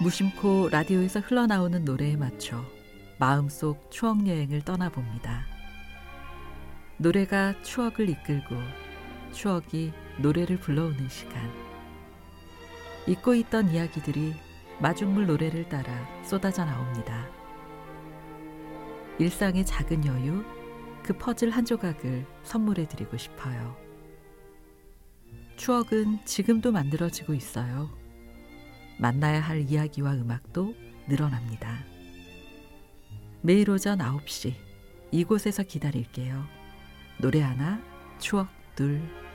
무심코 라디오에서 흘러나오는 노래에 맞춰 마음속 추억 여행을 떠나봅니다. 노래가 추억을 이끌고 추억이 노래를 불러오는 시간. 잊고 있던 이야기들이 마중물 노래를 따라 쏟아져 나옵니다. 일상의 작은 여유, 그 퍼즐 한 조각을 선물해드리고 싶어요. 추억은 지금도 만들어지고 있어요. 만나야 할 이야기와 음악도 늘어납니다. 매일 오전 9시 이곳에서 기다릴게요. 노래 하나, 추억 둘.